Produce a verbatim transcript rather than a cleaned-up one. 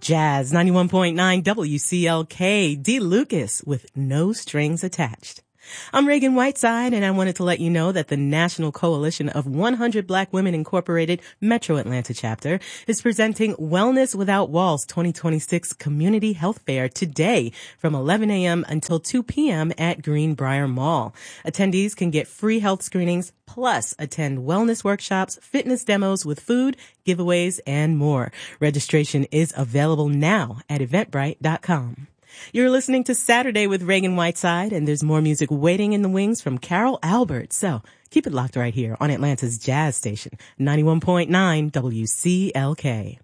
Jazz ninety-one point nine W C L K, D. Lucas with No Strings Attached. I'm Reagan Whiteside, and I wanted to let you know that the National Coalition of one hundred Black Women Incorporated Metro Atlanta chapter is presenting Wellness Without Walls twenty twenty-six Community Health Fair today from eleven a.m. until two p.m. at Greenbrier Mall. Attendees can get free health screenings, plus attend wellness workshops, fitness demos with food, giveaways, and more. Registration is available now at eventbrite dot com. You're listening to Saturday with Reagan Whiteside, and there's more music waiting in the wings from Carol Albert. So keep it locked right here on Atlanta's Jazz Station, ninety-one point nine W C L K.